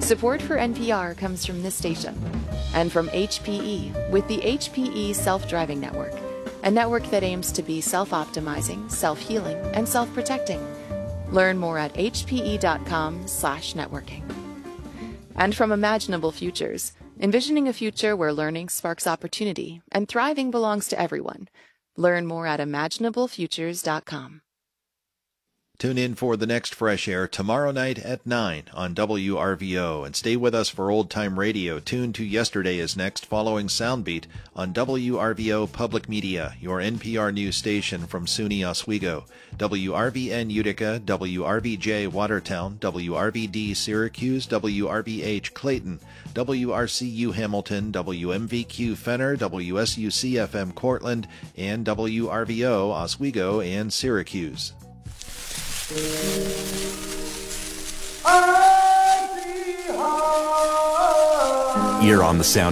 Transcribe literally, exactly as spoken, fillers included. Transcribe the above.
Support for N P R comes from this station and from H P E with the H P E Self-Driving Network, a network that aims to be self-optimizing, self-healing, and self-protecting. Learn more at h p e dot com slash networking. And from Imaginable Futures, envisioning a future where learning sparks opportunity and thriving belongs to everyone. Learn more at imaginable futures dot com. Tune in for the next Fresh Air tomorrow night at nine on W R V O, and stay with us for Old Time Radio. Tune to Yesterday is Next following Soundbeat on W R V O Public Media, your N P R news station from SUNY Oswego, W R V N Utica, W R V J Watertown, W R V D Syracuse, W R V H Clayton, W R C U Hamilton, W M V Q Fenner, W S U C F M Cortland, and W R V O Oswego and Syracuse. You're on the sound